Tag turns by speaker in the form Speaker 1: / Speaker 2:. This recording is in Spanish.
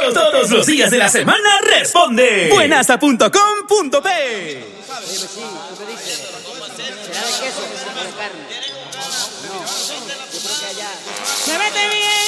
Speaker 1: Todos los días de la semana responde buenasta.com.p.
Speaker 2: Dime, sí, ¿tú qué dices? ¿Será de queso o de carne?